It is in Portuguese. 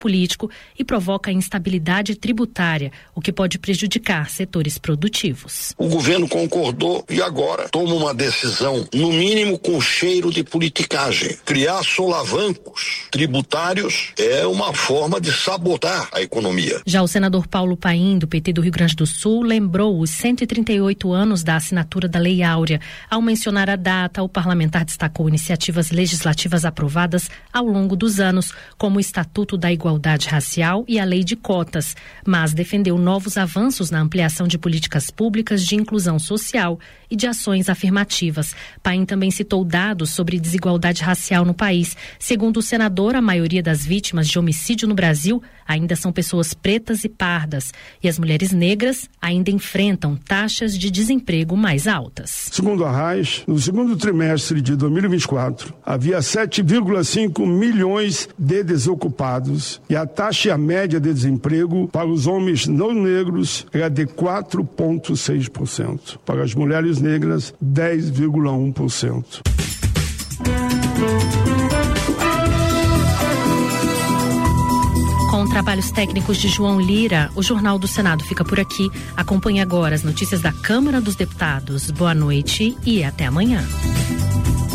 político e provoca instabilidade tributária, o que pode prejudicar setores produtivos. O governo concordou e agora toma uma decisão, no mínimo com cheiro de politicagem. Criar solavancos tributários é uma forma de sabotar a economia. Já o senador Paulo Paim, do PT do Rio Grande do Sul, lembrou os 138 anos da assinatura da Lei Áurea. Ao mencionar a data, o parlamentar destacou iniciativas legislativas aprovadas ao longo dos anos, como o Estatuto da Igualdade Racial e a Lei de Cotas, mas defendeu novos avanços na ampliação de políticas públicas de inclusão social e de ações afirmativas. Paim também citou dados sobre desigualdade racial no país. Segundo o senador, a maioria das vítimas de homicídio no Brasil ainda são pessoas pretas e pardas, e as mulheres negras ainda enfrentam taxas de desemprego mais altas. Segundo a RAIS, no segundo trimestre de 2024, havia 7,5 milhões de desocupados e a taxa média de desemprego para os homens não negros era de 4,6%. Para as mulheres negras, 10,1%. Com trabalhos técnicos de João Lira, o Jornal do Senado fica por aqui. Acompanhe agora as notícias da Câmara dos Deputados. Boa noite e até amanhã.